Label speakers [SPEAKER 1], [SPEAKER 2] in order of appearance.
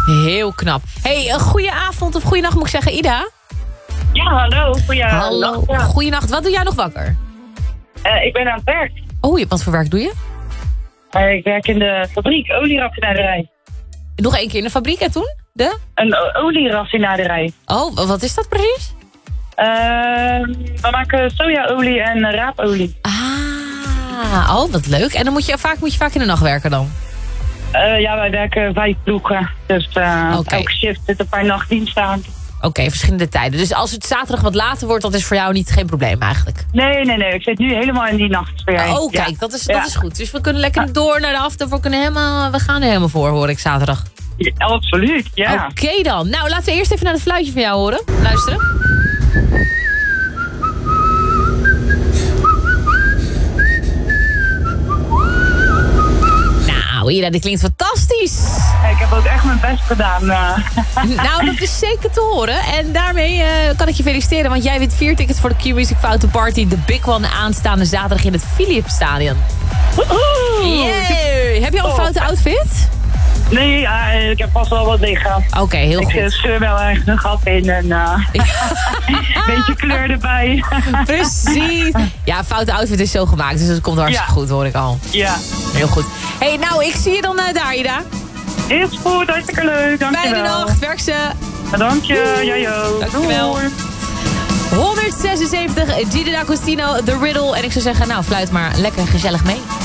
[SPEAKER 1] Heel knap. Hey, een goeie avond of goeie nacht moet ik zeggen, Ida?
[SPEAKER 2] Ja, hallo.
[SPEAKER 1] Hallo,
[SPEAKER 2] Ja.
[SPEAKER 1] goeienacht. Wat doe jij nog wakker?
[SPEAKER 2] Ik ben aan het werk.
[SPEAKER 1] Oh, wat voor werk doe je?
[SPEAKER 2] Ik werk in de fabriek, olieraffinaderij.
[SPEAKER 1] Nog één keer in de fabriek en toen?
[SPEAKER 2] Een olieraffinaderij.
[SPEAKER 1] Oh, wat is dat precies?
[SPEAKER 2] We maken sojaolie en raapolie.
[SPEAKER 1] Oh, wat leuk. En dan moet je vaak in de nacht werken dan?
[SPEAKER 2] Ja, wij werken 5 ploegen. Dus
[SPEAKER 1] Oké.
[SPEAKER 2] elke shift zit een paar nachtdiensten aan.
[SPEAKER 1] Oké, verschillende tijden. Dus als het zaterdag wat later wordt, dat is voor jou geen probleem eigenlijk?
[SPEAKER 2] Nee. Ik zit nu helemaal in die nachtsfeer.
[SPEAKER 1] Oh, kijk, dat is goed. Dus we kunnen lekker door naar de after. We gaan er helemaal voor, hoor ik zaterdag.
[SPEAKER 2] Ja, absoluut, ja.
[SPEAKER 1] Oké dan. Nou, laten we eerst even naar het fluitje van jou horen. Luisteren. Nou, Ida, dit klinkt fantastisch.
[SPEAKER 2] Ik heb ook echt mijn best gedaan.
[SPEAKER 1] Nou, dat is zeker te horen. En daarmee kan ik je feliciteren, want jij wint 4 tickets voor de Q-Music Fountain Party. De Big One aanstaande zaterdag in het Philipsstadion. Yay! Heb je al een foute outfit?
[SPEAKER 2] Nee, ik heb vast wel wat liggen.
[SPEAKER 1] Oké, heel goed.
[SPEAKER 2] Ik scheur wel ergens een gat in en een beetje kleur erbij.
[SPEAKER 1] Precies. Ja, foute outfit is zo gemaakt, dus dat komt hartstikke goed, hoor ik al.
[SPEAKER 2] Ja.
[SPEAKER 1] Heel goed. Hey, nou, ik zie je dan daar, Ida.
[SPEAKER 2] Is goed, hartstikke leuk. Dankjewel.
[SPEAKER 1] Fijne nacht, werk ze.
[SPEAKER 2] Dank je, jij ook.
[SPEAKER 1] Dankjewel.
[SPEAKER 2] Doei.
[SPEAKER 1] 176, Gigi D'Agostino, The Riddle. En ik zou zeggen, nou, fluit maar lekker gezellig mee.